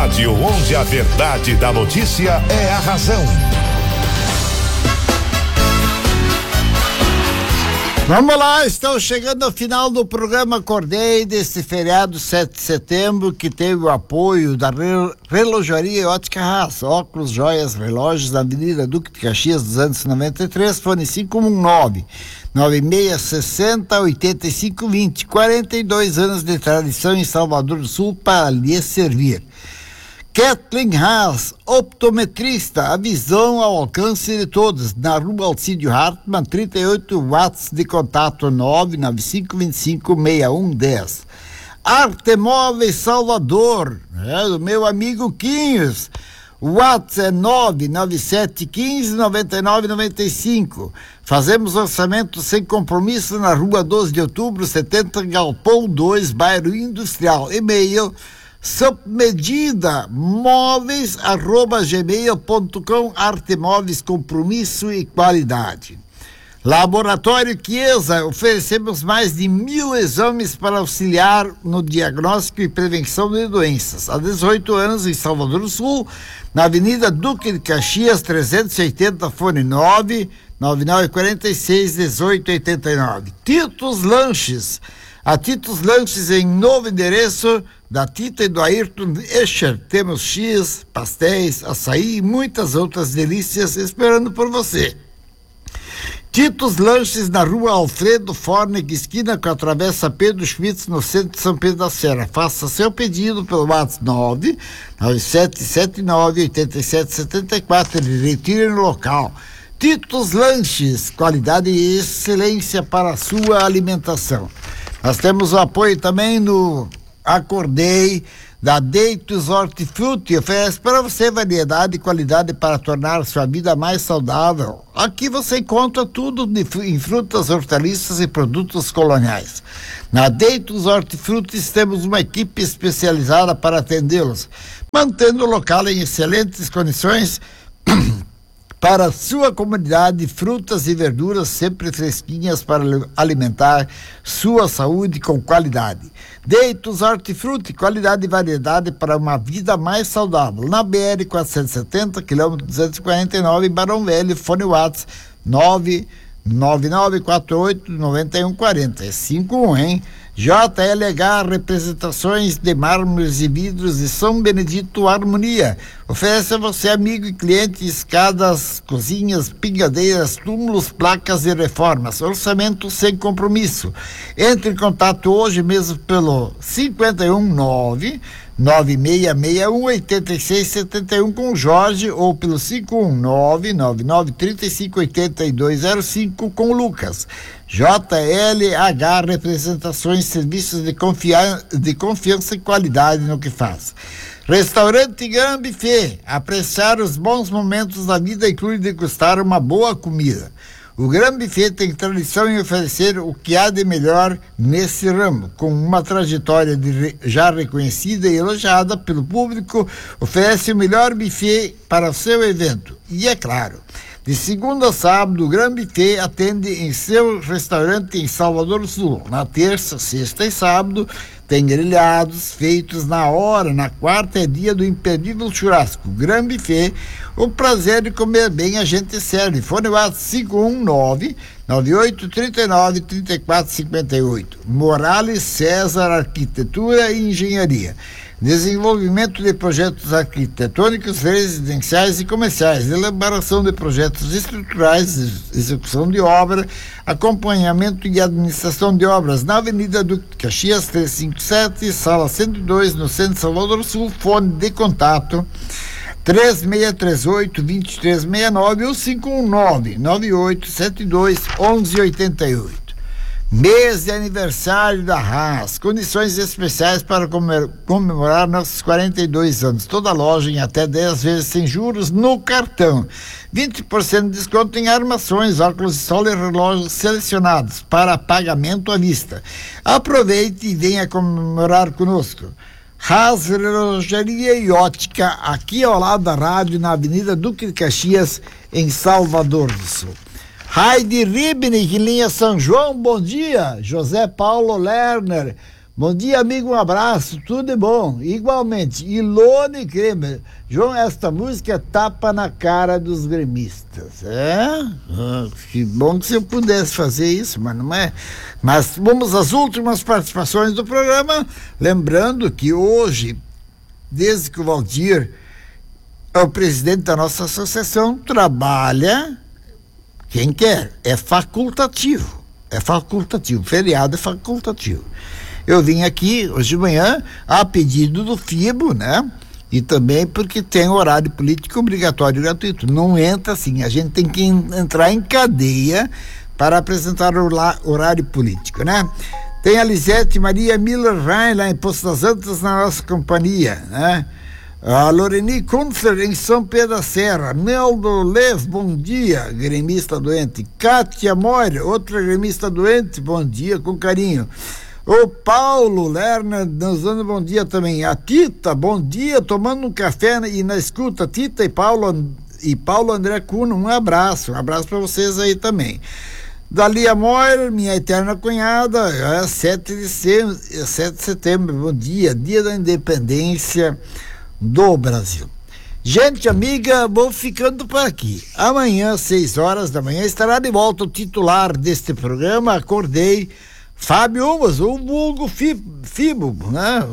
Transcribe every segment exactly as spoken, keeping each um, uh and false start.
rádio onde a verdade da notícia é a razão. Vamos lá, estamos chegando ao final do programa Acordei deste feriado sete de setembro, que teve o apoio da Relojaria e Ótica Haas, óculos, joias, relógios, na Avenida Duque de Caxias duzentos e noventa e três, fone cinco um nove, nove seis seis zero, oito cinco dois zero, quarenta e dois anos de tradição em Salvador do Sul para lhe servir. Kathleen Haas, optometrista, a visão ao alcance de todos, na rua Alcídio Hartmann, trinta e oito, watts de contato nove nove cinco dois cinco seis um um zero. Arte Móveis Salvador, é, do meu amigo Quinhos, o watts é nove nove sete um cinco nove nove nove cinco. Fazemos orçamento sem compromisso na rua doze de outubro, setenta, Galpão dois, bairro Industrial. E-mail sob medida móveis arroba gmail ponto com. Arte Móveis, compromisso e qualidade. Laboratório Chiesa, oferecemos mais de mil exames para auxiliar no diagnóstico e prevenção de doenças. Há dezoito anos em Salvador do Sul, na Avenida Duque de Caxias trezentos e oitenta, fone nove nove nove quatro seis um oito oito nove. Titos Lanches, a Titos Lanches em novo endereço da Tita e do Ayrton Escher. Temos X, pastéis, açaí e muitas outras delícias esperando por você. Titos Lanches na rua Alfredo Fornec, esquina com a travessa Pedro Schmitz, no centro de São Pedro da Serra. Faça seu pedido pelo WhatsApp nove nove sete sete nove oito sete sete quatro. Ele retira no local. Titos Lanches, qualidade e excelência para a sua alimentação. Nós temos o apoio também no Acordei da Deitos Hortifruti, oferece para você variedade e qualidade para tornar sua vida mais saudável. Aqui você encontra tudo de, em frutas, hortaliças e produtos coloniais. Na Deitos Hortifruti temos uma equipe especializada para atendê-los, mantendo o local em excelentes condições para a sua comunidade, frutas e verduras sempre fresquinhas para alimentar sua saúde com qualidade. Deitos Hortifruti, qualidade e variedade para uma vida mais saudável. Na B R quatrocentos e setenta, quilômetro duzentos e quarenta e nove, em Barão Velho, fone WhatsApp nove nove nove quatro oito nove um quatro zero. É cinco um, hein? J L H Representações de Mármores e Vidros de São Benedito Harmonia. Oferece a você, amigo e cliente, escadas, cozinhas, pingadeiras, túmulos, placas e reformas. Orçamento sem compromisso. Entre em contato hoje mesmo pelo cinco um nove nove seis seis um oito seis sete um com o Jorge, ou pelo cinco um nove nove nove três cinco oito dois zero cinco com o Lucas. J L H Representações, serviços de, confia- de confiança e qualidade no que faz. Restaurante Gran Buffet, apreciar os bons momentos da vida inclui degustar uma boa comida. O Gran Buffet tem tradição em oferecer o que há de melhor nesse ramo. Com uma trajetória de, já reconhecida e elogiada pelo público, oferece o melhor buffet para o seu evento. E é claro, de segunda a sábado, o Gran Buffet atende em seu restaurante em Salvador do Sul. Na terça, sexta e sábado, tem grelhados feitos na hora. Na quarta é dia do imperdível churrasco. Gran Buffet, o prazer de comer bem a gente serve. Fone WhatsApp cinco um nove nove oito três nove três quatro cinco oito. Morales César Arquitetura e Engenharia. Desenvolvimento de projetos arquitetônicos, residenciais e comerciais, elaboração de projetos estruturais, execução de obra, acompanhamento e administração de obras na Avenida Duque de Caxias trezentos e cinquenta e sete, sala cento e dois, no centro de Salvador do Sul. Fone de contato três seis três oito dois três seis nove ou cinco um nove nove oito sete dois um um oito oito. Mês de aniversário da Haas, condições especiais para comemorar nossos quarenta e dois anos. Toda loja em até dez vezes sem juros no cartão. vinte por cento de desconto em armações, óculos de sol e relógios selecionados para pagamento à vista. Aproveite e venha comemorar conosco. Haas Relojaria e Ótica, aqui ao lado da rádio, na Avenida Duque de Caxias, em Salvador do Sul. Heidi Ribnik, em linha São João, bom dia. José Paulo Lerner, Bom dia, amigo, um abraço, tudo é bom. Igualmente, Ilone Kremer. João, esta música é tapa na cara dos gremistas. É? Ah, que bom que se eu pudesse fazer isso, mas não é. Mas vamos às últimas participações do programa. Lembrando que hoje, desde que o Valdir é o presidente da nossa associação, trabalha quem quer. É facultativo. É facultativo. Feriado é facultativo. Eu vim aqui hoje de manhã a pedido do FIBO, né? E também porque tem horário político obrigatório e gratuito. Não entra assim, a gente tem que entrar em cadeia para apresentar o horário político, né? Tem a Lisete Maria Miller Ryan lá em Poço das Antas na nossa companhia, né? A Loreni Kunzer em São Pedro da Serra. Neldo Lev, bom dia, gremista doente. Kátia Moira, outra gremista doente, bom dia, com carinho. O Paulo Lerner nos dando bom dia também. A Tita, bom dia, tomando um café e na escuta. Tita e Paulo e Paulo André Cunha, um abraço, um abraço para vocês aí também. Dalia Moira, minha eterna cunhada, é sete de setembro, bom dia, dia da independência do Brasil. Gente amiga, vou ficando por aqui. Amanhã, seis horas da manhã, estará de volta o titular deste programa. Acordei, Fábio Umas, o vulgo Fibo, né?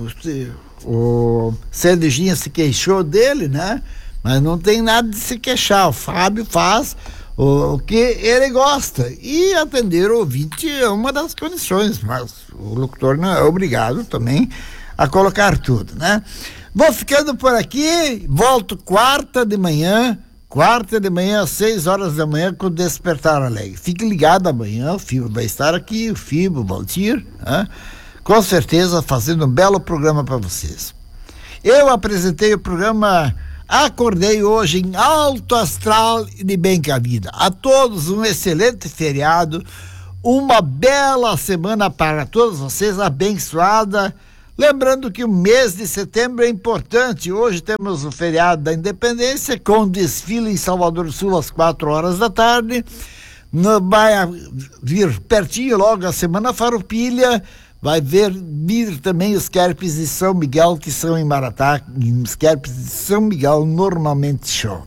O, o Serginho se queixou dele, né? Mas não tem nada de se queixar. O Fábio faz o, o que ele gosta. E atender o ouvinte é uma das condições, mas o locutor não é obrigado também a colocar tudo, né? Vou ficando por aqui, volto quarta de manhã, quarta de manhã às seis horas da manhã com o Despertar Alegre. Fique ligado amanhã, o Fibo vai estar aqui, o Fibo, o Valdir, né? Com certeza fazendo um belo programa para vocês. Eu apresentei o programa Acordei hoje em alto astral e de bem com a vida. A todos um excelente feriado, uma bela semana para todos vocês, abençoada. Lembrando que o mês de setembro é importante. Hoje temos o feriado da Independência, com desfile em Salvador do Sul às quatro horas da tarde. No, vai vir pertinho logo a Semana Farroupilha. Vai ver, vir também os Querpes de São Miguel, que são em Maratá. E os Querpes de São Miguel normalmente chove.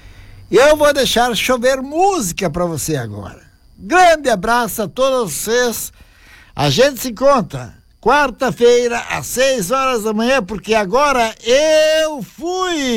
Eu vou deixar chover música para você agora. Grande abraço a todos vocês. A gente se encontra quarta-feira, às seis horas da manhã, porque agora eu fui!